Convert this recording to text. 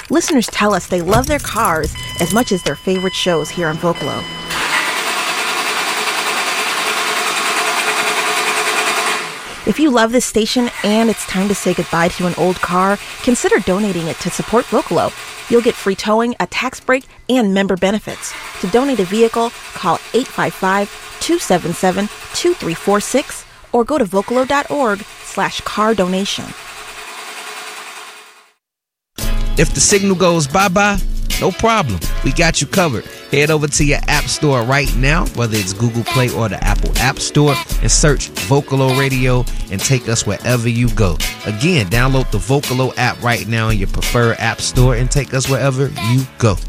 Listeners tell us they love their cars as much as their favorite shows here on Vocalo. If you love this station and it's time to say goodbye to an old car, consider donating it to support Vocalo. You'll get free towing, a tax break, and member benefits. To donate a vehicle, call 855-277-2346 or go to vocalo.org/car donation. If the signal goes bye-bye, no problem. We got you covered. Head over to your app store right now, whether it's Google Play or the Apple App Store, and search Vocalo Radio and take us wherever you go. Again, download the Vocalo app right now in your preferred app store and take us wherever you go.